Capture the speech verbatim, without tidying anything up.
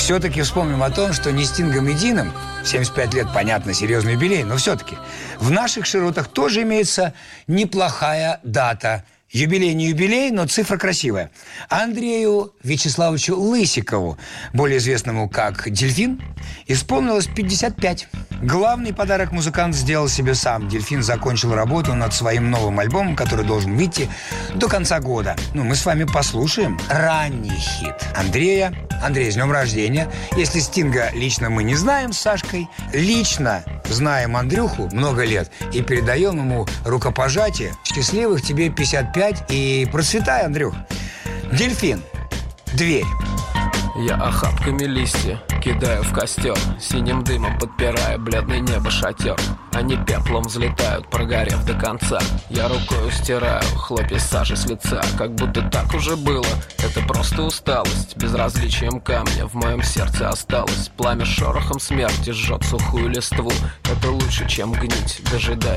Все-таки вспомним о том, что не Стингом единым, семьдесят пять лет, понятно, серьезный юбилей, но все-таки в наших широтах тоже имеется неплохая дата. Юбилей не юбилей, но цифра красивая. Андрею Вячеславовичу Лысикову, более известному как Дельфин, исполнилось пятьдесят пять. Главный подарок музыкант сделал себе сам. Дельфин закончил работу над своим новым альбомом, который должен выйти до конца года. Ну, мы с вами послушаем ранний хит Андрея. Андрей, с днем рождения. Если Стинга лично мы не знаем с Сашкой, лично знаем Андрюху много лет и передаем ему рукопожатие. Счастливых тебе пятьдесят пять и процветай, Андрюх. Дельфин. Дверь. Я охапками листья кидаю в костер, синим дымом подпирая бледное небо шатер. Они пеплом взлетают, прогорев до конца. Я рукою стираю хлопья сажи с лица, как будто так уже было. Это просто усталость, безразличием камня в моем сердце осталось. Пламя шорохом смерти жжет сухую листву. Это лучше, чем гнить, дожидаясь